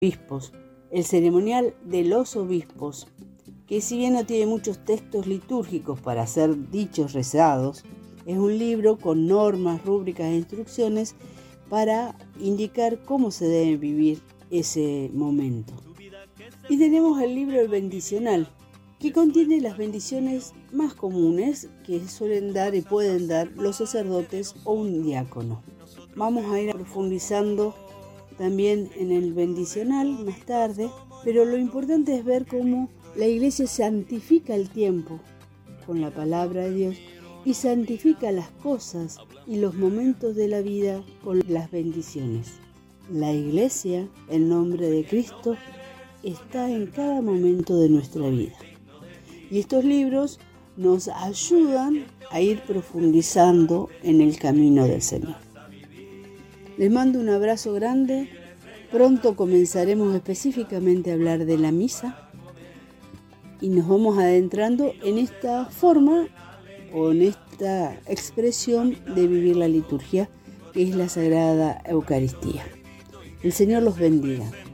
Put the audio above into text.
obispos, el ceremonial de los obispos, que si bien no tiene muchos textos litúrgicos para ser dichos rezados, es un libro con normas, rúbricas e instrucciones para indicar cómo se debe vivir ese momento. Y tenemos el libro El Bendicional, que contiene las bendiciones más comunes que suelen dar y pueden dar los sacerdotes o un diácono. Vamos a ir profundizando también en el bendicional más tarde, pero lo importante es ver cómo la Iglesia santifica el tiempo con la palabra de Dios y santifica las cosas y los momentos de la vida con las bendiciones. La Iglesia, en nombre de Cristo, está en cada momento de nuestra vida. Y estos libros nos ayudan a ir profundizando en el camino del Señor. Les mando un abrazo grande. Pronto comenzaremos específicamente a hablar de la misa y nos vamos adentrando en esta forma o en esta expresión de vivir la liturgia, que es la Sagrada Eucaristía. El Señor los bendiga.